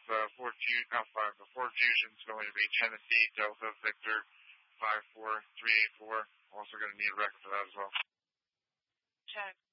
Ford Fusion's going to be Tennessee Delta Victor 54384. Also going to need a record for that as well. Check.